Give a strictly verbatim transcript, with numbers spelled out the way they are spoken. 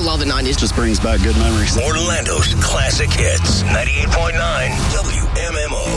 love the nineties. Just brings back good memories. Orlando's classic hits. ninety-eight point nine W M M O.